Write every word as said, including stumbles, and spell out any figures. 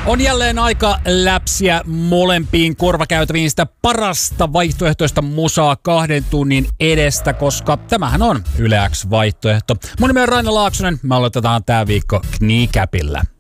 On jälleen aika läpsiä molempiin korvakäytäviin sitä parasta vaihtoehtoista musaa kahden tunnin edestä, koska tämähän on Yle X vaihtoehto. Mun nimi on Raina Laaksonen, me aloitetaan tää viikko Kneecapillä.